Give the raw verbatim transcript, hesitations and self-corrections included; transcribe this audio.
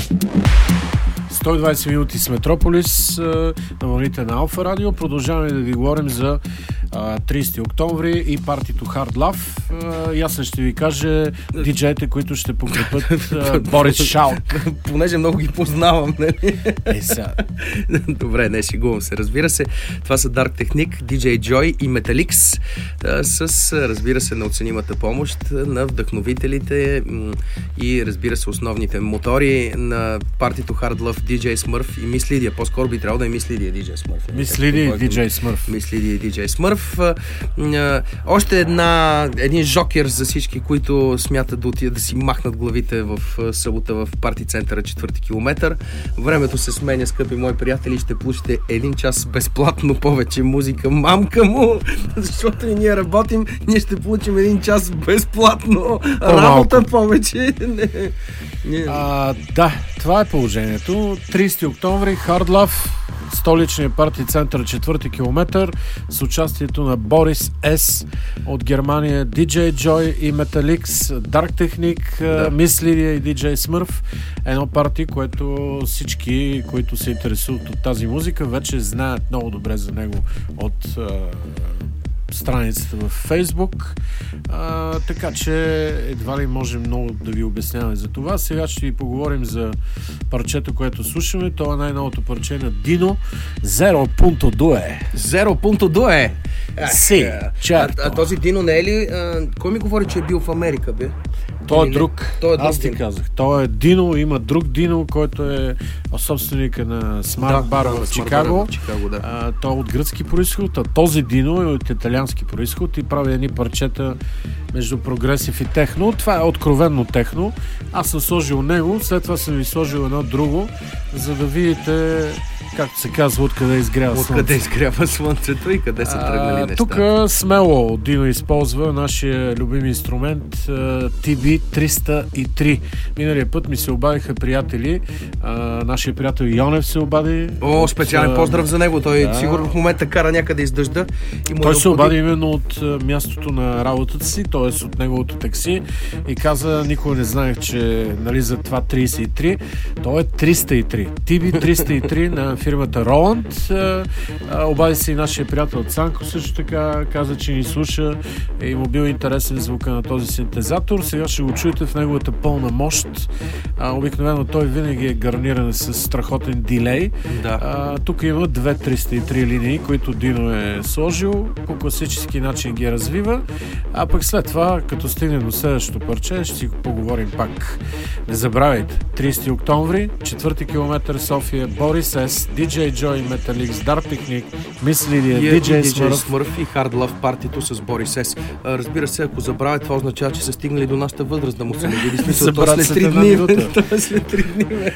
сто и двайсет минути с Метрополис на вълните на Алфа Радио. Продължаваме да ви говорим за тридесети октомври и партито Hard Love. И аз ще ви кажа диджеите, които ще подкрепят Борис Шаут. Понеже много ги познавам, нали? Е, сега. Добре, не шегувам се. Разбира се, това са Dark Technique, ди джей Joy и Metalix с, разбира се, неоценимата помощ на вдъхновителите и, разбира се, основните мотори на партито Hard Love, ди джей Smurf и Мис Лидия. По-скоро би трябвало да е Мис Лидия ди джей Smurf. Мис Лидия и ди джей Smurf. Мис Лидия и ди джей Smurf. Още една, един жокер за всички, които смятат да отидат да си махнат главите в събота в парти центъра четвърти километър. Времето се сменя, скъпи мои приятели, ще получите един час безплатно повече музика. Мамка му! Защото и ние работим, ние ще получим един час безплатно работа повече. Не, не. А, да, това е положението. тридесети октомври, Hard Love, столичния парти център четвърти километър с участието на Борис С от Германия, ди джей Joy и Metalix, Dark Technique, да. Мис Лидия и ди джей Smurf. Едно парти, което всички, които се интересуват от тази музика, вече знаят много добре за него от страницата в Фейсбук, а, така че едва ли можем много да ви обясняваме за това. Сега ще ви поговорим за парчето, което слушаме. Това е най-новото парче на Дино, Zero Punto Due. Zero Punto Due! Си, а, а този Дино не е ли... А, кой ми говори, че е бил в Америка, бе? Той е друг. Той е друг. Аз ти казах. Той е Дино, има друг Дино, който е собственика на Smart да, Bar да, в Чикаго. В Чикаго да. а, той е от гръцки происход, а този Дино е от италиански происход и прави едни парчета между прогресив и техно. Това е откровенно техно. Аз съм сложил него, след това съм ви сложил едно друго, за да видите, както се казва, откъде изгрява слънцето. Откъде изгрява слънцето и къде са тръгнали неща. Тук смело Дино използва нашия любим инструмент Ти Би триста и три. Миналия път ми се обадиха приятели. А, нашия приятел Йонев се обади. О, от, специален поздрав за него. Той да. Сигурно в момента кара някъде из дъжда. И Той се обади именно от мястото на работата си, т.е. от неговото такси и каза, никога не знаех, че нали, за това тридесет и три. То е триста и три. Ти Би триста и три на фирмата Роланд. Обади се и нашия приятел Цанко също така, каза, че ни слуша и му бил интересен звука на този синтезатор. Сега ще го чуете в неговата пълна мощ. А, обикновено той винаги е гарниран с страхотен дилей. Да. А, тук има две триста и три линии, които Дино е сложил. По класически начин ги развива. А пък след това, като стигнем до следващото парче, ще си поговорим пак. Не забравяйте, тридесети октомври, четвърти километър София, Борис С, ди джей Joy, Metalix, Dark Technique, Мис Лидия, ди джей Smurf и Hard Love партито с Борис С. Разбира се, ако забравя, това означава, че са стигнали до нашата възраст да му се не види. Смисъл, то след три дни. След три дни.